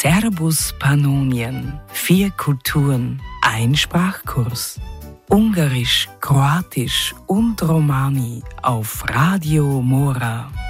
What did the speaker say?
Servus Pannonien. 4 Kulturen, ein Sprachkurs. Ungarisch, Kroatisch und Romani auf Radio Mora.